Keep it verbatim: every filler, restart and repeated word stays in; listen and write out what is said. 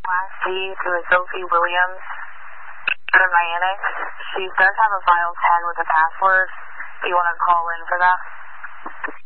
Class C to a Sophie Williams out of my annex. She does have a file tag with a password. Do you want to call in for that?